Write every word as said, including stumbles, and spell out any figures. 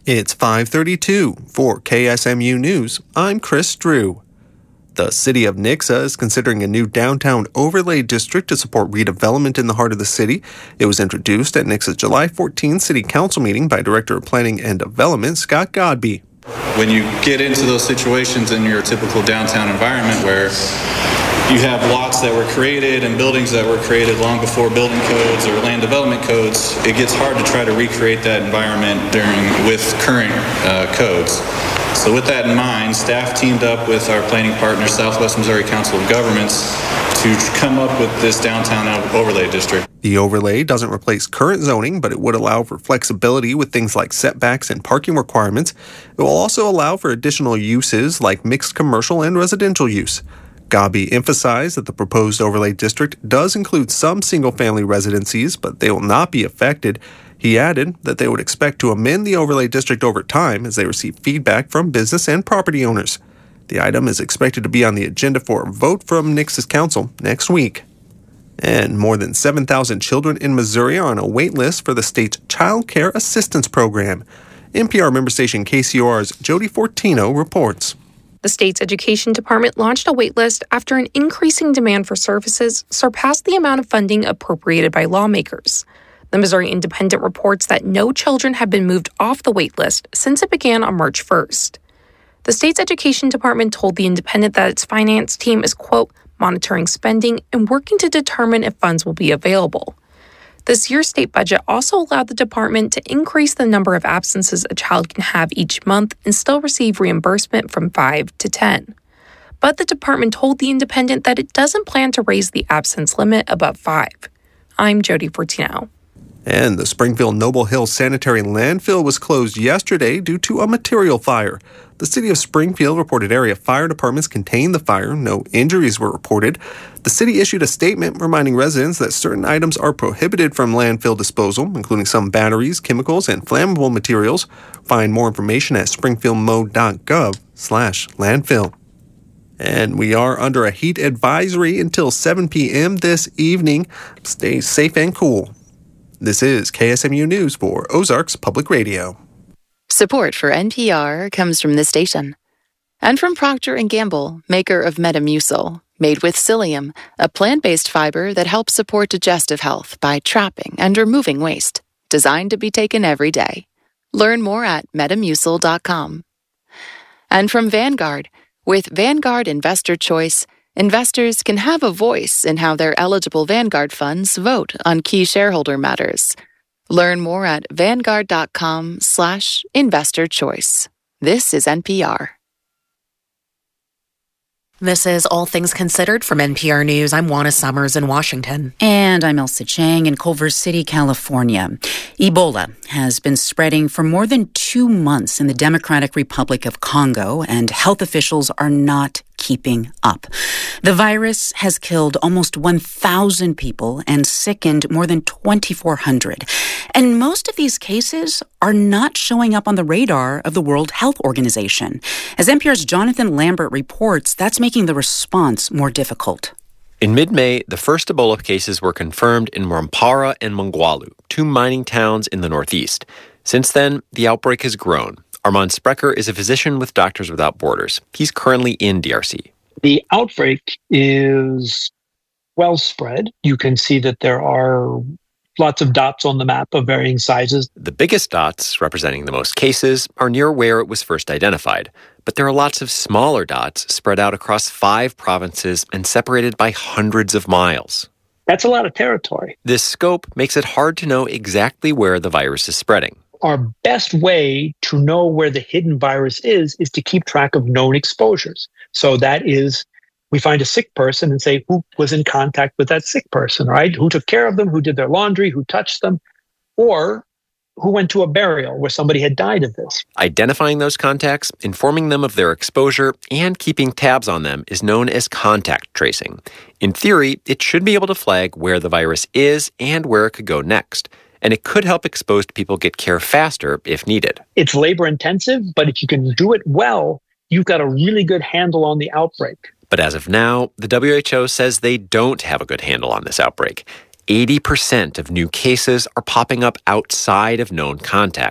It's five thirty-two. For K S M U News, I'm Chris Drew. The city of Nixa is considering a new downtown overlay district to support redevelopment in the heart of the city. It was introduced at Nixa's July fourteenth City Council meeting by Director of Planning and Development, Scott Godbee. When you get into those situations in your typical downtown environment where you have lots that were created and buildings that were created long before building codes or land development codes, it gets hard to try to recreate that environment during with current uh, codes. So with that in mind, staff teamed up with our planning partner, Southwest Missouri Council of Governments, to come up with this downtown overlay district. The overlay doesn't replace current zoning, but it would allow for flexibility with things like setbacks and parking requirements. It will also allow for additional uses like mixed commercial and residential use. Godbee emphasized that the proposed overlay district does include some single-family residencies, but they will not be affected. He added that they would expect to amend the overlay district over time as they receive feedback from business and property owners. The item is expected to be on the agenda for a vote from Nixa's council next week. And more than seven thousand children in Missouri are on a wait list for the state's Child Care Assistance Program. N P R member station K C O R's Jody Fortino reports. The state's education department launched a waitlist after an increasing demand for services surpassed the amount of funding appropriated by lawmakers. The Missouri Independent reports that no children have been moved off the waitlist since it began on March first. The state's education department told the Independent that its finance team is, quote, monitoring spending and working to determine if funds will be available. This year's state budget also allowed the department to increase the number of absences a child can have each month and still receive reimbursement from five to ten. But the department told the Independent that it doesn't plan to raise the absence limit above five. I'm Jody Fortino. And the Springfield Noble Hill Sanitary Landfill was closed yesterday due to a material fire. The city of Springfield reported area fire departments contained the fire. No injuries were reported. The city issued a statement reminding residents that certain items are prohibited from landfill disposal, including some batteries, chemicals, and flammable materials. Find more information at springfieldmo.gov slash landfill. And we are under a heat advisory until seven p.m. this evening. Stay safe and cool. This is K S M U News for Ozarks Public Radio. Support for N P R comes from this station and from Procter and Gamble, maker of Metamucil, made with psyllium, a plant-based fiber that helps support digestive health by trapping and removing waste, designed to be taken every day. Learn more at metamucil dot com. And from Vanguard, with Vanguard Investor Choice, investors can have a voice in how their eligible Vanguard funds vote on key shareholder matters. Learn more at vanguard.com slash investor choice. This is N P R. This is All Things Considered from N P R News. I'm Juana Summers in Washington. And I'm Elsa Chang in Culver City, California. Ebola has been spreading for more than two months in the Democratic Republic of Congo, and health officials are not keeping up. The virus has killed almost one thousand people and sickened more than twenty-four hundred. And most of these cases are not showing up on the radar of the World Health Organization. As N P R's Jonathan Lambert reports, that's making the response more difficult. In mid-May, the first Ebola cases were confirmed in Rwampara and Mongwalu, two mining towns in the northeast. Since then, the outbreak has grown. Armand Sprecher is a physician with Doctors Without Borders. He's currently in D R C. The outbreak is well spread. You can see that there are lots of dots on the map of varying sizes. The biggest dots, representing the most cases, are near where it was first identified. But there are lots of smaller dots spread out across five provinces and separated by hundreds of miles. That's a lot of territory. This scope makes it hard to know exactly where the virus is spreading. Our best way to know where the hidden virus is, is to keep track of known exposures. So that is, we find a sick person and say, who was in contact with that sick person, right? Who took care of them, who did their laundry, who touched them, or who went to a burial where somebody had died of this. Identifying those contacts, informing them of their exposure, and keeping tabs on them is known as contact tracing. In theory, it should be able to flag where the virus is and where it could go next. And it could help exposed people get care faster if needed. It's labor intensive, but if you can do it well, you've got a really good handle on the outbreak. But as of now, the W H O says they don't have a good handle on this outbreak. eighty percent of new cases are popping up outside of known contacts.